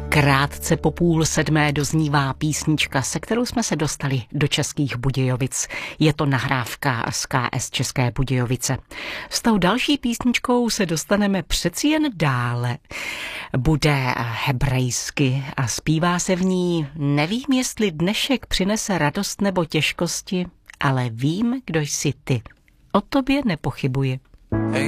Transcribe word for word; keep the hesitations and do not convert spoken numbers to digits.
Krátce po půl sedmé doznívá písnička, se kterou jsme se dostali do Českých Budějovic. Je to nahrávka z K S České Budějovice. S tou další písničkou se dostaneme přeci jen dále. Bude hebrejsky a zpívá se v ní: nevím, jestli dnešek přinese radost nebo těžkosti, ale vím, kdo jsi ty. O tobě nepochybuji.